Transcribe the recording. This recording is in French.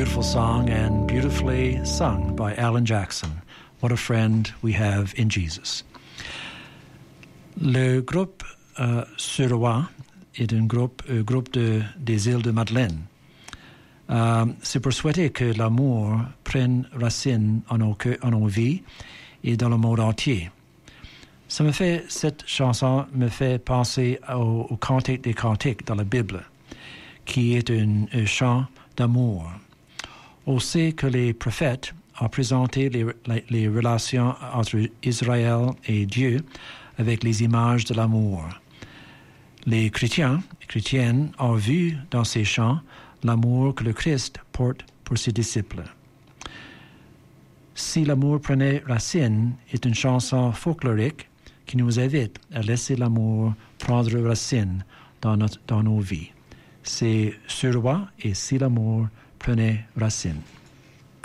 beautiful song and beautifully sung by Alan Jackson. What a friend we have in Jesus. Le groupe Suroît est un groupe des îles de Madeleine. C'est pour souhaiter que l'amour prenne racine en nos vies et dans le monde entier. Cette chanson me fait penser au Cantique des Cantiques dans la Bible, qui est un chant d'amour. On sait que les prophètes ont présenté les relations entre Israël et Dieu avec les images de l'amour. Les chrétiennes ont vu dans ces chants l'amour que le Christ porte pour ses disciples. Si l'amour prenait racine est une chanson folklorique qui nous invite à laisser l'amour prendre racine dans nos vies. C'est Suroît et Si l'amour prenait racine.